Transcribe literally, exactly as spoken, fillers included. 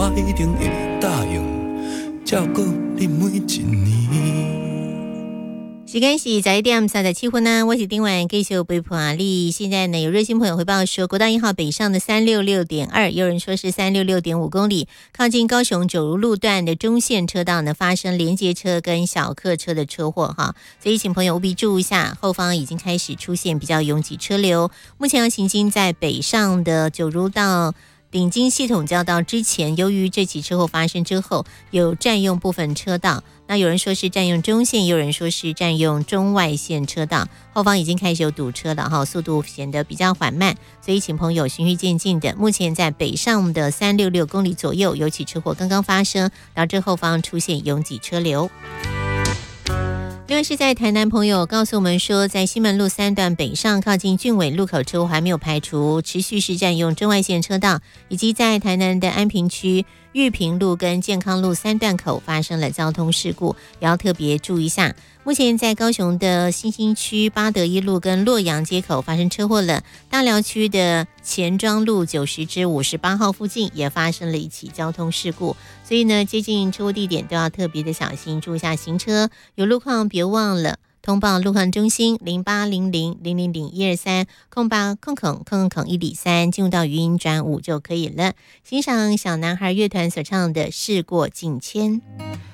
我一定会答应照顾你每一年。 时间是十一点三十七分呢，我是丁婉，继续陪伴你。现在呢，有热心朋友回报说，国道一号北上的三六六点二，有人说是三六六点五公里，靠近高雄九如路段的中线车道呢，发生连接车跟小客车的车祸哈，所以请朋友务必注意一下，后方已经开始出现比较拥挤车流。目前要行经在北上的九如到顶金系统交道之前，由于这起车祸发生之后，有占用部分车道。那有人说是占用中线，也有人说是占用中外线车道，后方已经开始有堵车了哈，速度显得比较缓慢，所以请朋友循序渐进的。目前在北上的三六六公里左右，有起车祸刚刚发生，导致后方出现拥挤车流。另外是在台南朋友告诉我们说，在西门路三段北上靠近俊伟路口车祸还没有排除，持续是占用中外线车道，以及在台南的安平区玉屏路跟健康路三段口发生了交通事故，也要特别注意一下。目前在高雄的新兴区八德一路跟洛阳街口发生车祸了，大寮区的前庄路九十至五十八号附近也发生了一起交通事故，所以呢，接近车祸地点都要特别的小心，注意一下行车，有路况别忘了通报路况中心零八零零零零零一二三空八空空空空一里三，进入到语音转五就可以了。欣赏小男孩乐团所唱的《事过境迁》。